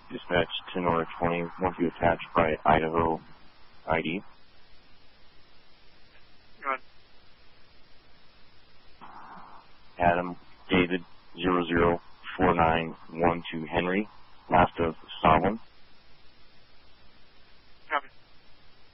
Dispatch 10 order 20, want to attach by Idaho ID. Good. Adam David 004912 Henry, last of Solomon.